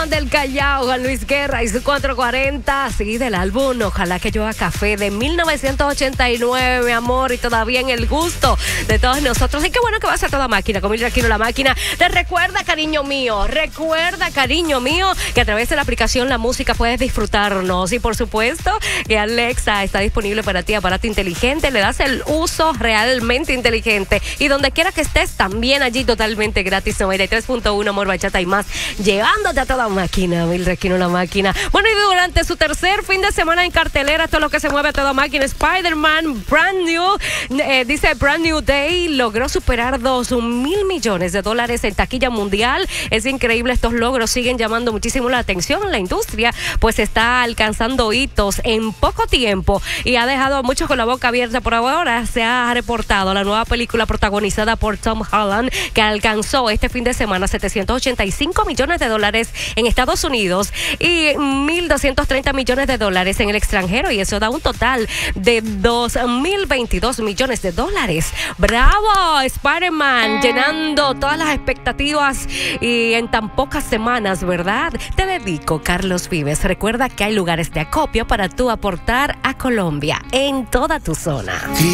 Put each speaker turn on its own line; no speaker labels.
del Callao, Juan Luis Guerra y su 440, sí, del álbum Ojalá que llueva café de 1989, mi amor, y todavía en el gusto de todos nosotros. Y qué bueno que vas a toda máquina, con Mildred Aquino la máquina. Te recuerda, cariño mío, que a través de la aplicación La Música puedes disfrutarnos. Y por supuesto que Alexa está disponible para ti, aparato inteligente, le das el uso realmente inteligente. Y donde quiera que estés, también allí totalmente gratis. 93.1, amor, bachata y más, llevándote a toda máquina, Mildred Aquino la máquina. Bueno, y durante su tercer fin de semana en cartelera, todo lo que se mueve a toda máquina, Spider-Man Brand New, dice Brand New Day, logró superar $2,000 millones en taquilla mundial. Es increíble, estos logros siguen llamando muchísimo la atención. La industria pues está alcanzando hitos en poco tiempo y ha dejado a muchos con la boca abierta. Por ahora se ha reportado la nueva película protagonizada por Tom Holland, que alcanzó este fin de semana $785 millones en Estados Unidos y $1,230 millones en el extranjero, y eso da un total de $2,022 millones. ¡Bravo, Spider-Man! Llenando todas las expectativas y en tan pocas semanas, ¿verdad? Te dedico, Carlos Vives. Recuerda que hay lugares de acopio para tú aportar a Colombia en toda tu zona.